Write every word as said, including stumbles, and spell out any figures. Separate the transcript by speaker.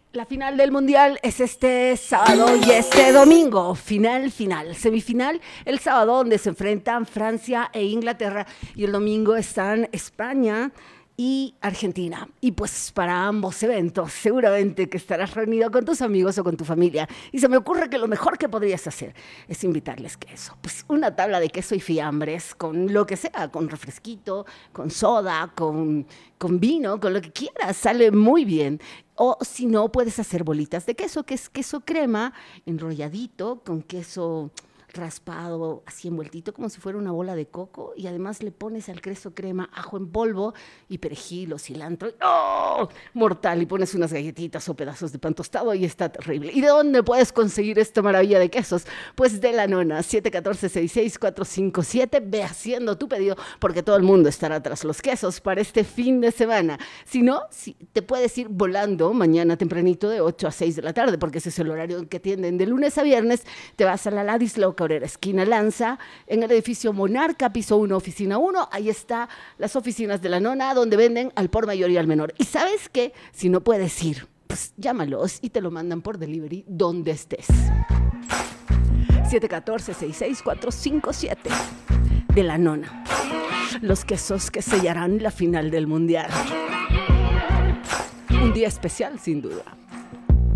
Speaker 1: La final del Mundial es este sábado y este domingo. Final, final. Semifinal el sábado, donde se enfrentan Francia e Inglaterra. Y el domingo están España y Argentina. Y pues para ambos eventos seguramente que estarás reunido con tus amigos o con tu familia. Y se me ocurre que lo mejor que podrías hacer es invitarles queso. Pues una tabla de queso y fiambres con lo que sea, con refresquito, con soda, con, con vino, con lo que quieras. Sale muy bien. O si no, puedes hacer bolitas de queso, que es queso crema enrolladito con queso raspado, así envueltito, como si fuera una bola de coco, y además le pones al queso crema ajo en polvo y perejil o cilantro. ¡Oh! Mortal, y pones unas galletitas o pedazos de pan tostado y está terrible. ¿Y de dónde puedes conseguir esta maravilla de quesos? Pues de La Nona, siete uno cuatro, seis seis cuatro cinco siete. Ve haciendo tu pedido porque todo el mundo estará tras los quesos para este fin de semana. Si no, si te puedes ir volando mañana tempranito de ocho a seis de la tarde, porque ese es el horario en que atienden de lunes a viernes. Te vas a la Ladislao Cabrera, esquina Lanza, en el edificio Monarca, piso uno, oficina uno. Ahí está las oficinas de La Nona, donde venden al por mayor y al menor. Y ¿sabes qué? Si no puedes ir, pues llámalos y te lo mandan por delivery donde estés. siete uno cuatro, seis seis cuatro cinco siete de La Nona. Los quesos que sellarán la final del Mundial. Un día especial, sin duda.